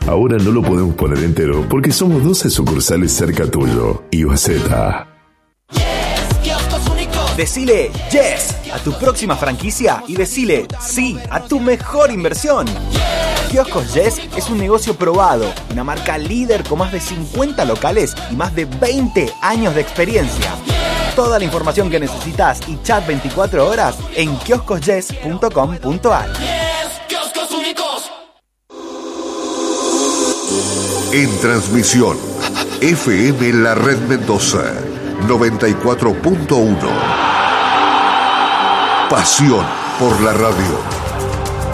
Ahora no lo podemos poner entero porque somos 12 sucursales cerca tuyo. IOZ. Decile yes a tu próxima franquicia y decile sí a tu mejor inversión. Kioscos Yes es un negocio probado, una marca líder con más de 50 locales y más de 20 años de experiencia. Toda la información que necesitas y chat 24 horas en kioscosyes.com.ar. En transmisión, FM La Red Mendoza, 94.1. Pasión por la radio.